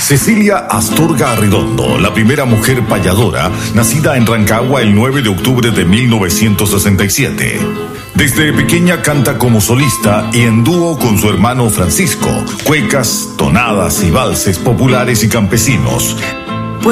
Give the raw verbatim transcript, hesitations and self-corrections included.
Cecilia Astorga Arredondo, la primera mujer payadora, nacida en Rancagua el nueve de octubre de mil novecientos sesenta y siete. Desde pequeña canta como solista y en dúo con su hermano Francisco, cuecas, tonadas y valses populares y campesinos.